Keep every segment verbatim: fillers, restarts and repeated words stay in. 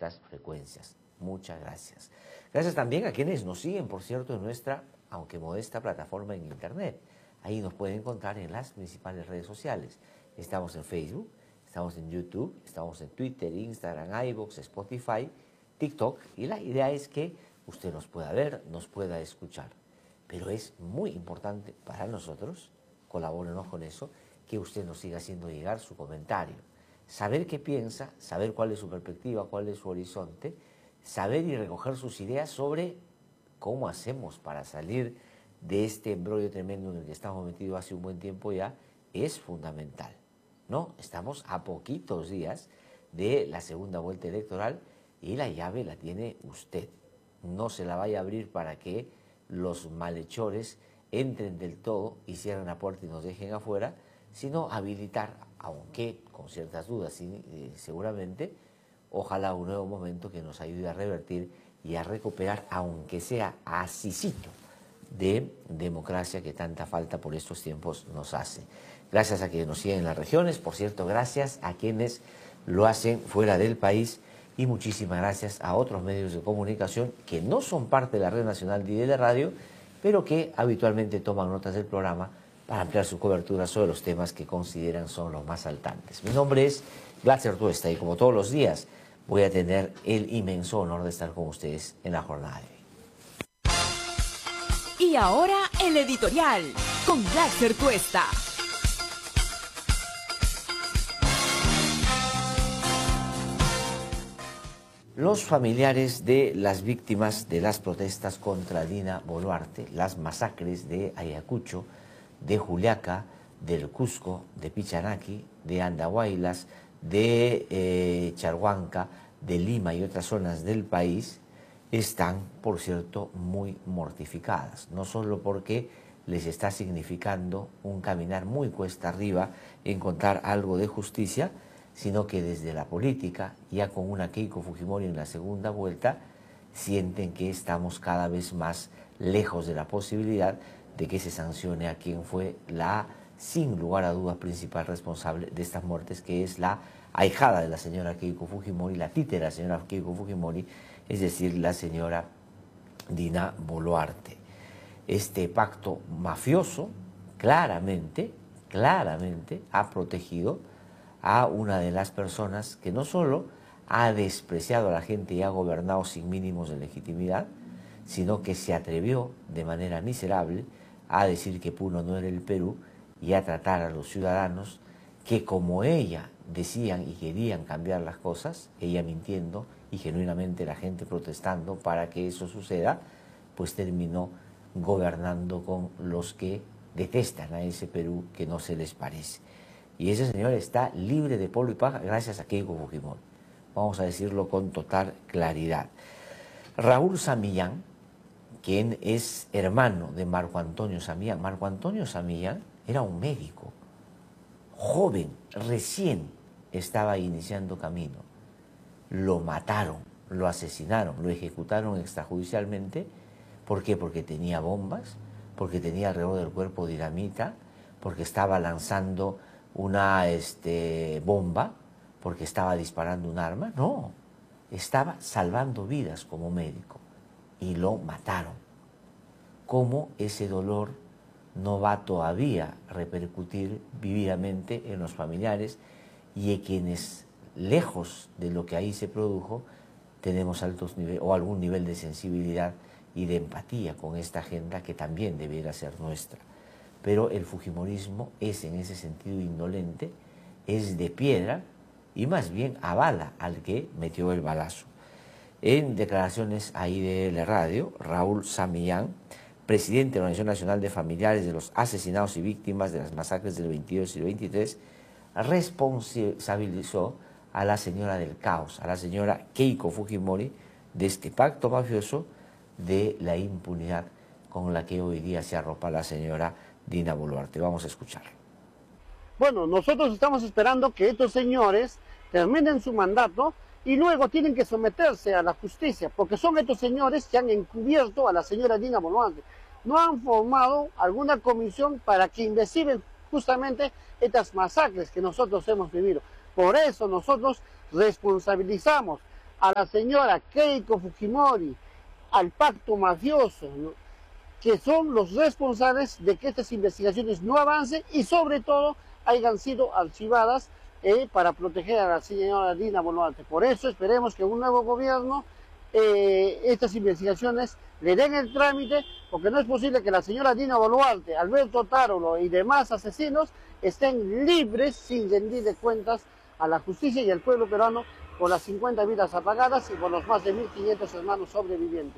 estas frecuencias. Muchas gracias. Gracias también a quienes nos siguen, por cierto, en nuestra, aunque modesta, plataforma en Internet. Ahí nos pueden encontrar en las principales redes sociales. Estamos en Facebook, estamos en YouTube, estamos en Twitter, Instagram, iVoox, Spotify, TikTok. Y la idea es que usted nos pueda ver, nos pueda escuchar. Pero es muy importante para nosotros, colabórenos con eso, que usted nos siga haciendo llegar su comentario. Saber qué piensa, saber cuál es su perspectiva, cuál es su horizonte, saber y recoger sus ideas sobre cómo hacemos para salir de este embrollo tremendo en el que estamos metidos hace un buen tiempo ya, es fundamental, ¿no? Estamos a poquitos días de la segunda vuelta electoral y la llave la tiene usted. No se la vaya a abrir para que los malhechores entren del todo y cierren la puerta y nos dejen afuera, sino habilitar, aunque con ciertas dudas sí, eh, seguramente, ojalá un nuevo momento que nos ayude a revertir y a recuperar, aunque sea asícito, de democracia que tanta falta por estos tiempos nos hace. Gracias a quienes nos siguen en las regiones, por cierto, gracias a quienes lo hacen fuera del país y muchísimas gracias a otros medios de comunicación que no son parte de la Red Nacional de de Radio, pero que habitualmente toman notas del programa para ampliar su cobertura sobre los temas que consideran son los más saltantes. Mi nombre es Glatzer Tuesta y como todos los días voy a tener el inmenso honor de estar con ustedes en la jornada de hoy. Y ahora el editorial con Glatzer Tuesta. Los familiares de las víctimas de las protestas contra Dina Boluarte, las masacres de Ayacucho, de Juliaca, del Cusco, de Pichanaki, de Andahuaylas, de eh, Charhuanca, de Lima y otras zonas del país, están, por cierto, muy mortificadas. No solo porque les está significando un caminar muy cuesta arriba encontrar algo de justicia, sino que desde la política, ya con una Keiko Fujimori en la segunda vuelta, sienten que estamos cada vez más lejos de la posibilidad de que se sancione a quien fue la, sin lugar a dudas, principal responsable de estas muertes, que es la ahijada de la señora Keiko Fujimori, la títere de la señora Keiko Fujimori, es decir, la señora Dina Boluarte. Este pacto mafioso claramente, claramente ha protegido a una de las personas que no solo ha despreciado a la gente y ha gobernado sin mínimos de legitimidad, sino que se atrevió de manera miserable a decir que Puno no era el Perú y a tratar a los ciudadanos que, como ella decían y querían cambiar las cosas, ella mintiendo y genuinamente la gente protestando para que eso suceda, pues terminó gobernando con los que detestan a ese Perú que no se les parece. Y ese señor está libre de polvo y paja gracias a Keiko Fujimori. Vamos a decirlo con total claridad. Raúl Samillán, quien es hermano de Marco Antonio Samillán. Marco Antonio Samillán era un médico, joven, recién estaba iniciando camino. Lo mataron, lo asesinaron, lo ejecutaron extrajudicialmente. ¿Por qué? Porque tenía bombas, porque tenía alrededor del cuerpo dinamita, porque estaba lanzando una este, bomba, porque estaba disparando un arma. No, estaba salvando vidas como médico y lo mataron. ¿Cómo ese dolor no va todavía a repercutir vividamente en los familiares y en quienes, lejos de lo que ahí se produjo, tenemos altos niveles o algún nivel de sensibilidad y de empatía con esta agenda que también debiera ser nuestra? Pero el fujimorismo es en ese sentido indolente, es de piedra y más bien avala al que metió el balazo. En declaraciones ahí de la radio, Raúl Samillán, presidente de la Organización Nacional de Familiares de los Asesinados y Víctimas de las Masacres del veintidós y el veintitrés, responsabilizó a la señora del caos, a la señora Keiko Fujimori, de este pacto mafioso, de la impunidad con la que hoy día se arropa la señora Dina Boluarte. Vamos a escuchar. Bueno, nosotros estamos esperando que estos señores terminen su mandato y luego tienen que someterse a la justicia, porque son estos señores que han encubierto a la señora Dina Boluarte. No han formado alguna comisión para que investiguen justamente estas masacres que nosotros hemos vivido. Por eso nosotros responsabilizamos a la señora Keiko Fujimori, al pacto mafioso, ¿no?, que son los responsables de que estas investigaciones no avancen y sobre todo hayan sido archivadas eh, para proteger a la señora Dina Boluarte. Por eso esperemos que un nuevo gobierno eh, estas investigaciones le den el trámite, porque no es posible que la señora Dina Boluarte, Alberto Tarola y demás asesinos estén libres sin rendir cuentas a la justicia y al pueblo peruano por las cincuenta vidas apagadas y por los más de mil quinientos hermanos sobrevivientes.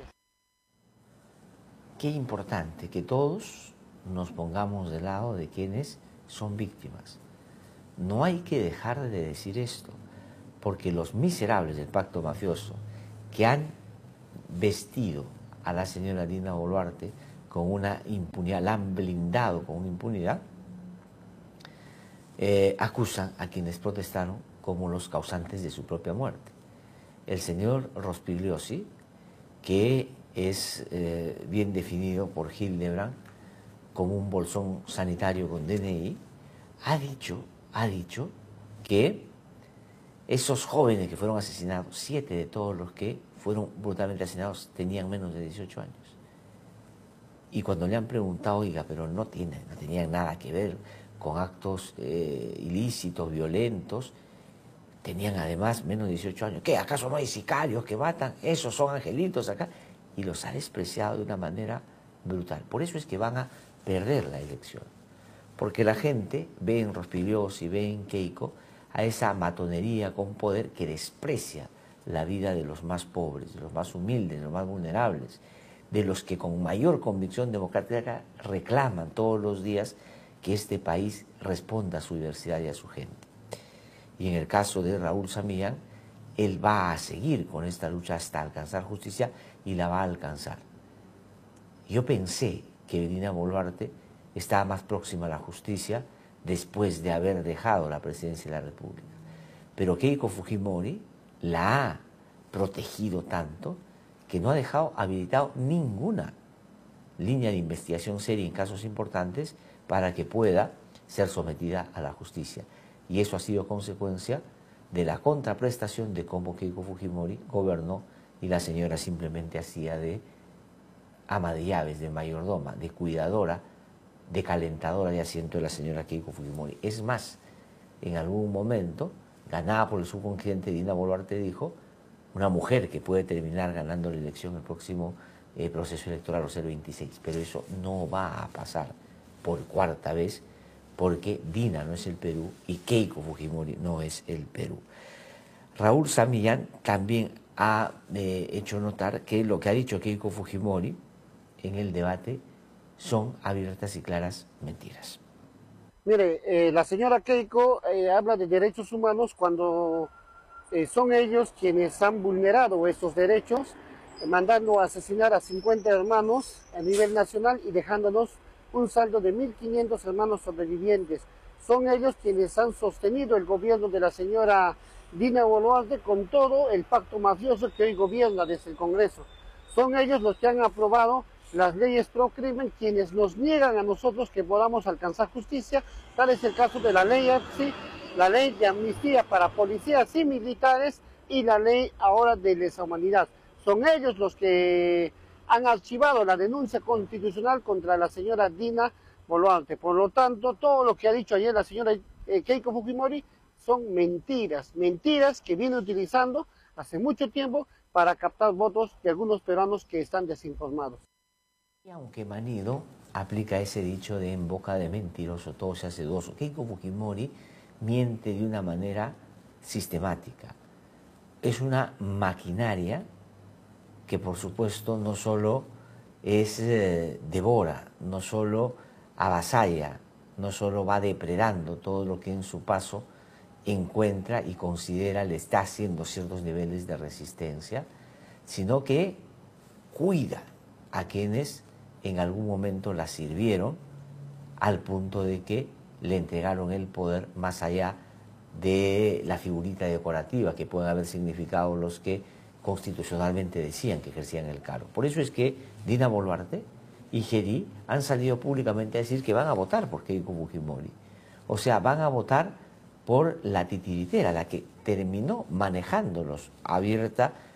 Qué importante que todos nos pongamos del lado de quienes son víctimas. No hay que dejar de decir esto, porque los miserables del pacto mafioso que han vestido a la señora Dina Boluarte con una impunidad, la han blindado con una impunidad, eh, acusan a quienes protestaron como los causantes de su propia muerte. El señor Rospigliosi, que es eh, bien definido por Hildebrand como un bolsón sanitario con D N I, ha dicho, ha dicho que esos jóvenes que fueron asesinados, siete de todos los que fueron brutalmente asesinados, tenían menos de dieciocho años. Y cuando le han preguntado, oiga, pero no, tiene, no tenían nada que ver con actos eh, ilícitos, violentos, tenían además menos de dieciocho años. ¿Qué? ¿Acaso no hay sicarios que matan? Esos son angelitos acá. Y los ha despreciado de una manera brutal. Por eso es que van a perder la elección. Porque la gente ve en Rospigliosi, ve en Keiko a esa matonería con poder que desprecia la vida de los más pobres, de los más humildes, de los más vulnerables, de los que con mayor convicción democrática reclaman todos los días que este país responda a su diversidad y a su gente. Y en el caso de Raúl Samillán, él va a seguir con esta lucha hasta alcanzar justicia y la va a alcanzar. Yo pensé que Dina Boluarte estaba más próxima a la justicia después de haber dejado la presidencia de la República. Pero Keiko Fujimori la ha protegido tanto que no ha dejado habilitado ninguna línea de investigación seria en casos importantes para que pueda ser sometida a la justicia. Y eso ha sido consecuencia de la contraprestación de cómo Keiko Fujimori gobernó y la señora simplemente hacía de ama de llaves, de mayordoma, de cuidadora, de calentadora de asiento de la señora Keiko Fujimori. Es más, en algún momento, ganada por el subconsciente, Dina Boluarte dijo, una mujer que puede terminar ganando la elección el próximo eh, proceso electoral, o sea, el veintiséis, pero eso no va a pasar por cuarta vez, porque Dina no es el Perú y Keiko Fujimori no es el Perú. Raúl Samillán también ha eh, hecho notar que lo que ha dicho Keiko Fujimori en el debate son abiertas y claras mentiras. Mire, eh, la señora Keiko eh, habla de derechos humanos cuando eh, son ellos quienes han vulnerado estos derechos, eh, mandando a asesinar a cincuenta hermanos a nivel nacional y dejándonos un saldo de mil quinientos hermanos sobrevivientes. Son ellos quienes han sostenido el gobierno de la señora Dina Boluarte con todo el pacto mafioso que hoy gobierna desde el Congreso. Son ellos los que han aprobado las leyes pro crimen, quienes nos niegan a nosotros que podamos alcanzar justicia. Tal es el caso de la ley A P S I, la ley de amnistía para policías y militares y la ley ahora de lesa humanidad. Son ellos los que han archivado la denuncia constitucional contra la señora Dina Boluarte. Por lo tanto, todo lo que ha dicho ayer la señora eh, Keiko Fujimori son mentiras, mentiras que viene utilizando hace mucho tiempo para captar votos de algunos peruanos que están desinformados. Y aunque Manido aplica ese dicho de en boca de mentiroso todo se hace dudoso, Keiko Fujimori miente de una manera sistemática. Es una maquinaria que por supuesto no solo es eh, devora, no solo avasalla, no solo va depredando todo lo que en su paso encuentra y considera le está haciendo ciertos niveles de resistencia, sino que cuida a quienes en algún momento la sirvieron al punto de que le entregaron el poder más allá de la figurita decorativa que pueden haber significado los que constitucionalmente decían que ejercían el cargo. Por eso es que Dina Boluarte y Gerí han salido públicamente a decir que van a votar por Keiko Fujimori. O sea, van a votar por la titiritera, la que terminó manejándolos abierta